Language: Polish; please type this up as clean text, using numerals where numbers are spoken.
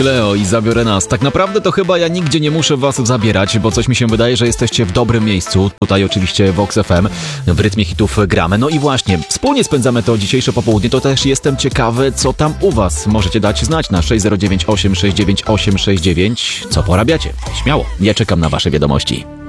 Cleo i Zabiorę nas. Tak naprawdę to chyba ja nigdzie nie muszę was zabierać, bo coś mi się wydaje, że jesteście w dobrym miejscu. Tutaj oczywiście Vox FM, w rytmie hitów gramy. No i właśnie, wspólnie spędzamy to dzisiejsze popołudnie, to też jestem ciekawy, co tam u was. Możecie dać znać na 609 869 869. Co porabiacie? Śmiało, ja czekam na wasze wiadomości.